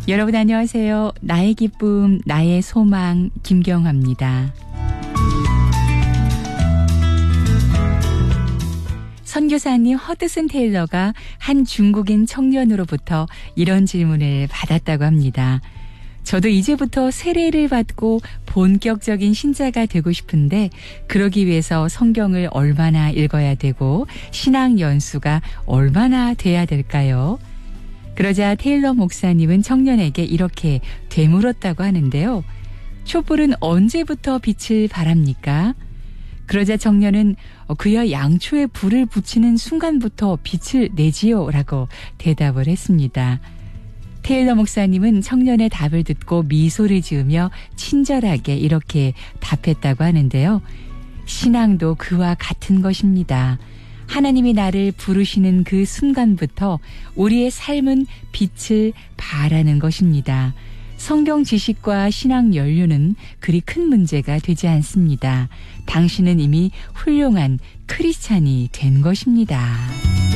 여러분 안녕하세요. 나의 기쁨, 나의 소망 김경화입니다. 선교사님 허드슨 테일러가 한 중국인 청년으로부터 이런 질문을 받았다고 합니다. 저도 이제부터 세례를 받고 본격적인 신자가 되고 싶은데 그러기 위해서 성경을 얼마나 읽어야 되고 신앙 연수가 얼마나 돼야 될까요? 그러자 테일러 목사님은 청년에게 이렇게 되물었다고 하는데요. 촛불은 언제부터 빛을 발합니까? 그러자 청년은 그야 양초에 불을 붙이는 순간부터 빛을 내지요 라고 대답을 했습니다. 테일러 목사님은 청년의 답을 듣고 미소를 지으며 친절하게 이렇게 답했다고 하는데요. 신앙도 그와 같은 것입니다. 하나님이 나를 부르시는 그 순간부터 우리의 삶은 빛을 발하는 것입니다. 성경 지식과 신앙 연륜은 그리 큰 문제가 되지 않습니다. 당신은 이미 훌륭한 크리스찬이 된 것입니다.